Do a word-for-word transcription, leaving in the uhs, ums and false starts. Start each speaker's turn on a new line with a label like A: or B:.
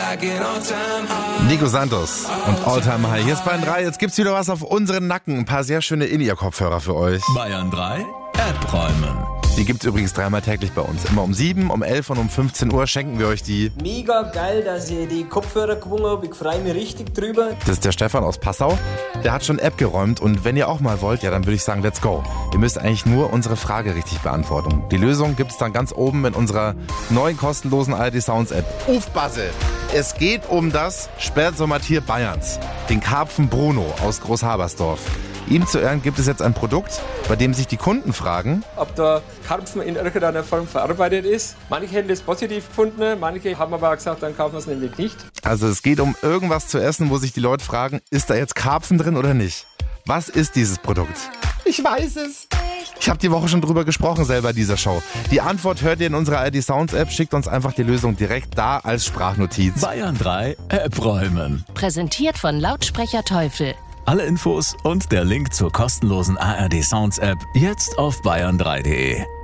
A: Nico Santos und Alltime High. Hier ist Bayern drei. Jetzt gibt's wieder was auf unseren Nacken. Ein paar sehr schöne In-Ear-Kopfhörer für euch.
B: Bayern drei App räumen.
A: Die gibt's übrigens dreimal täglich bei uns. Immer um sieben, um elf und um fünfzehn Uhr schenken wir euch die.
C: Mega geil, dass ihr die Kopfhörer gewonnen habt. Ich freue mich richtig drüber.
A: Das ist der Stefan aus Passau. Der hat schon App geräumt und wenn ihr auch mal wollt, ja, dann würde ich sagen, let's go. Ihr müsst eigentlich nur unsere Frage richtig beantworten. Die Lösung gibt's dann ganz oben in unserer neuen kostenlosen A R D Sounds App. Uff, Basse! Es geht um das Spätsommatier Bayerns, den Karpfen Bruno aus Großhabersdorf. Ihm zu Ehren gibt es jetzt ein Produkt, bei dem sich die Kunden fragen,
C: Ob der Karpfen in irgendeiner Form verarbeitet ist. Manche hätten das positiv gefunden, manche haben aber auch gesagt, dann kaufen wir es nämlich nicht.
A: also es geht um irgendwas zu essen, wo sich die Leute fragen, ist da jetzt Karpfen drin oder nicht? Was ist dieses Produkt? Ich weiß es. Ich habe die Woche schon drüber gesprochen, selber in dieser Show. Die Antwort hört ihr in unserer A R D Sounds App. Schickt uns einfach die Lösung direkt da als Sprachnotiz.
B: Bayern drei App räumen.
D: Präsentiert von Lautsprecher Teufel.
B: Alle Infos und der Link zur kostenlosen A R D Sounds App jetzt auf bayern drei punkt de.